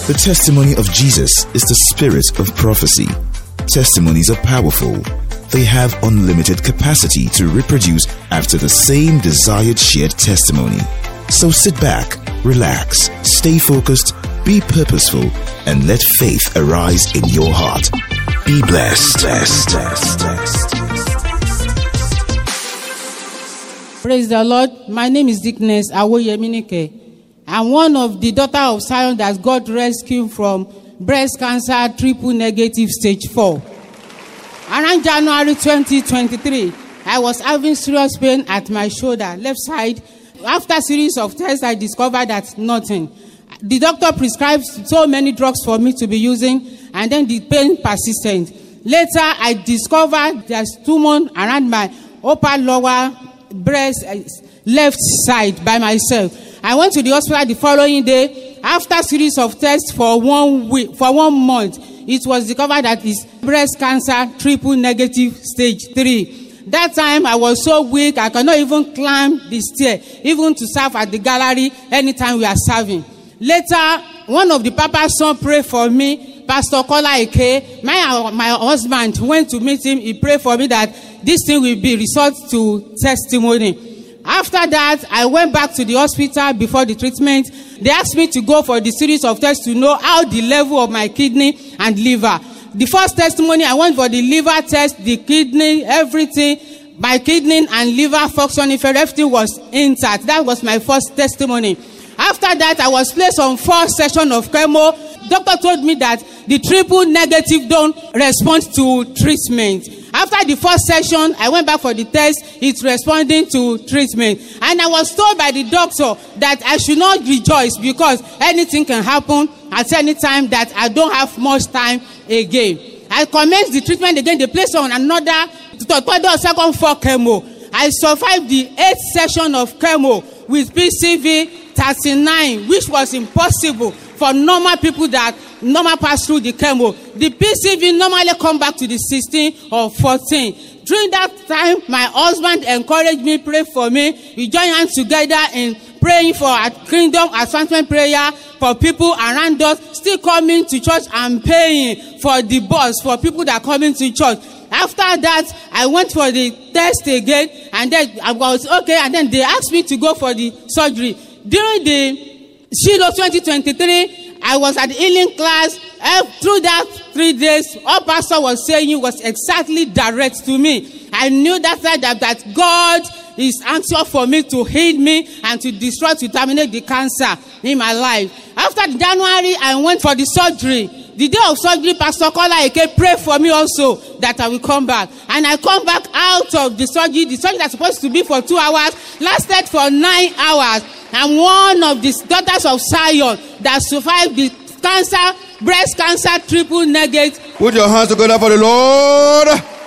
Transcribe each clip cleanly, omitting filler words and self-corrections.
The testimony of Jesus is the spirit of prophecy. Testimonies are powerful. They have unlimited capacity to reproduce after the same desired shared testimony. So sit back, relax, stay focused, be purposeful, and let faith arise in your heart. Be blessed. Praise the Lord. My name is Dickness Awoyeminike. I'm one of the daughter of Zion that God rescued from breast cancer triple negative stage 4. Around January 2023, I was having serious pain at my shoulder, left side. After a series of tests, I discovered that nothing. The doctor prescribed so many drugs for me to be using, and then the pain persistent. Later, I discovered there's tumor around my upper lower breast left side by myself. I went to the hospital the following day. After a series of tests for 1 month, it was discovered that it's breast cancer triple negative stage 3. That time I was so weak, I cannot even climb the stair, even to serve at the gallery anytime we are serving. Later, one of the papa's son prayed for me, Pastor Kola Eke. My husband went to meet him. He prayed for me that this thing will be result to testimony. After that, I went back to the hospital before the treatment. They asked me to go for the series of tests to know how the level of my kidney and liver. The first testimony, I went for the liver test, the kidney, everything. My kidney and liver functioning, everything was intact. That was my first testimony. After that, I was placed on 4 sessions of chemo. Doctor told me that the triple negative don't respond to treatment. After the first session, I went back for the test. It's responding to treatment. And I was told by the doctor that I should not rejoice because anything can happen at any time, that I don't have much time again. I commenced the treatment again. They placed on another second 4 chemo. I survived the 8th session of chemo with PCV 39, which was impossible for normal people that normal pass through the chemo. The PCV normally come back to the 16 or 14. During that time, my husband encouraged me, pray for me. We join hands together in praying for a kingdom advancement prayer for people around us, still coming to church and paying for the bus for people that are coming to church. After that, I went for the test again, and then I was okay, and then they asked me to go for the surgery. During the Shiloh 2023, I was at the healing class. Through that 3 days, all pastor was saying was exactly direct to me. I knew that God is answer for me to heal me and to destroy, to terminate the cancer in my life. After January, I went for the surgery. The day of surgery, Pastor Kola Eke prayed for me also that I will come back. And I come back out of the surgery. The surgery that's supposed to be for 2 hours lasted for 9 hours. I'm one of the daughters of Zion that survived the cancer, breast cancer, triple negative. Put your hands together for the Lord.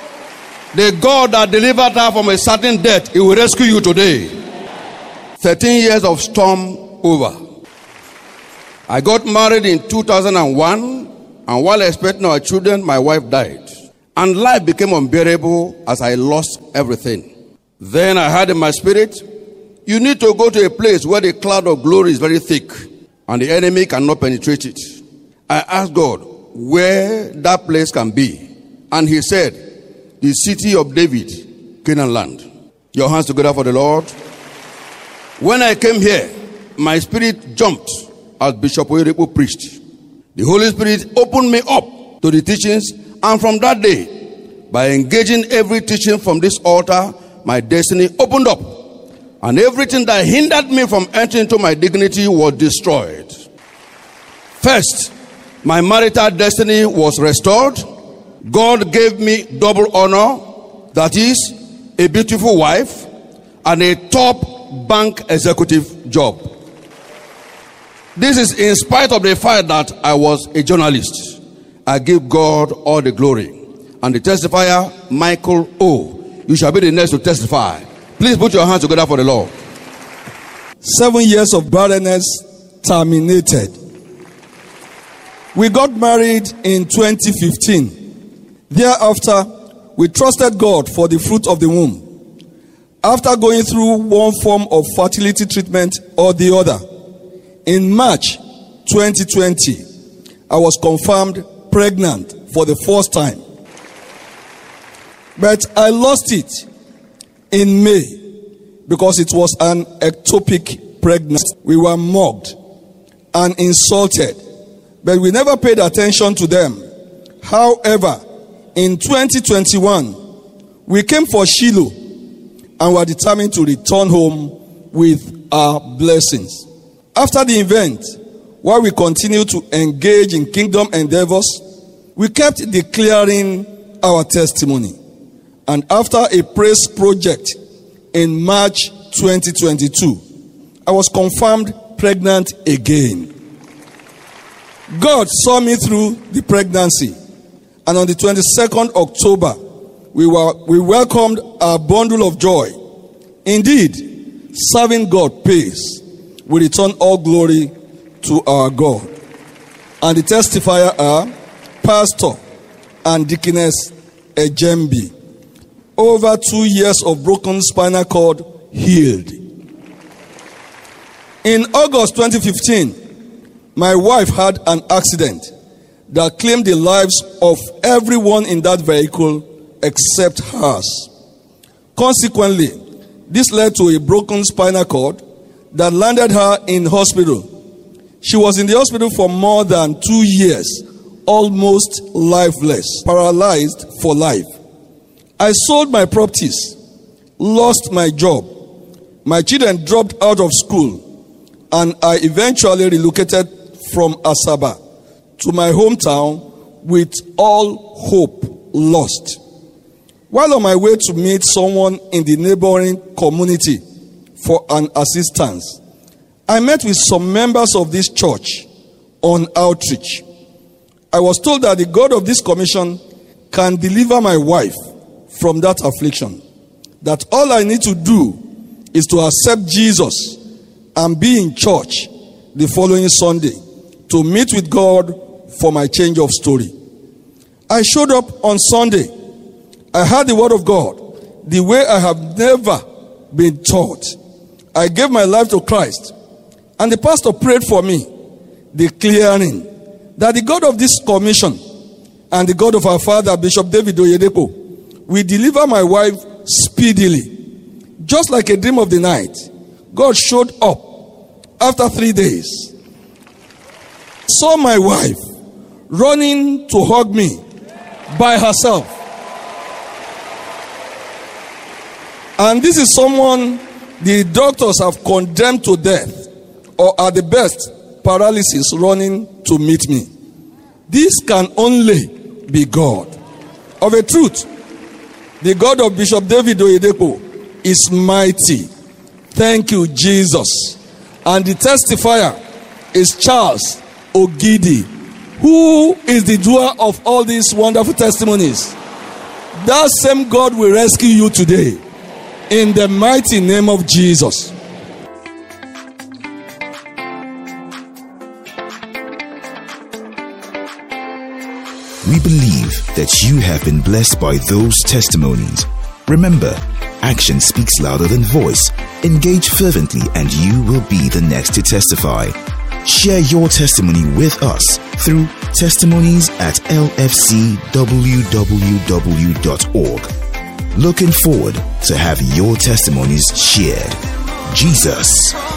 The God that delivered her from a certain death, He will rescue you today. 13 years of storm over. I got married in 2001, and while expecting our children, my wife died. And life became unbearable as I lost everything. Then I heard in my spirit, you need to go to a place where the cloud of glory is very thick and the enemy cannot penetrate it. I asked God where that place can be. And He said, the city of David, Canaan land. Your hands together for the Lord. When I came here, my spirit jumped as Bishop Oyedepo preached. The Holy Spirit opened me up to the teachings, and from that day, by engaging every teaching from this altar, my destiny opened up. And everything that hindered me from entering into my dignity was destroyed. First, my marital destiny was restored. God gave me double honor, that is, a beautiful wife and a top bank executive job. This is in spite of the fact that I was a journalist. I give God all the glory. And the testifier, Michael O. You shall be the next to testify. Please put your hands together for the Lord. 7 years of barrenness terminated. We got married in 2015. Thereafter, we trusted God for the fruit of the womb. After going through one form of fertility treatment or the other, in March 2020, I was confirmed pregnant for the first time. But I lost it in May because it was an ectopic pregnancy. We were mocked and insulted, but we never paid attention to them. However, in 2021, we came for Shiloh and were determined to return home with our blessings. After the event, while we continued to engage in kingdom endeavors, we kept declaring our testimony. And after a praise project in March 2022, I was confirmed pregnant again. God saw me through the pregnancy, and on the 22nd October, we welcomed our bundle of joy. Indeed, serving God pays. We return all glory to our God. And the testifier are Pastor and Deaconess Ejembi. Over 2 years of broken spinal cord healed. In August 2015, my wife had an accident that claimed the lives of everyone in that vehicle except hers. Consequently, this led to a broken spinal cord that landed her in hospital. She was in the hospital for more than 2 years, almost lifeless, paralyzed for life. I sold my properties, lost my job. My children dropped out of school, and I eventually relocated from Asaba to my hometown with all hope lost. While on my way to meet someone in the neighboring community for an assistance, I met with some members of this church on outreach. I was told that the God of this commission can deliver my wife from that affliction. That all I need to do is to accept Jesus and be in church the following Sunday to meet with God for my change of story. I showed up on Sunday. I heard the word of God the way I have never been taught. I gave my life to Christ, and the pastor prayed for me, declaring that the God of this commission and the God of our father, Bishop David Oyedepo, will deliver my wife speedily. Just like a dream of the night, God showed up after 3 days. Saw my wife running to hug me by herself. And this is someone the doctors have condemned to death, or at the best, paralysis, running to meet me. This can only be God. Of a truth, the God of Bishop David Oyedepo is mighty. Thank you, Jesus. And the testifier is Charles Ogidi, who is the doer of all these wonderful testimonies. That same God will rescue you today, in the mighty name of Jesus. We believe that you have been blessed by those testimonies. Remember, action speaks louder than voice. Engage fervently and you will be the next to testify. Share your testimony with us through testimonies@lfcwww.org. Looking forward to have your testimonies shared. Jesus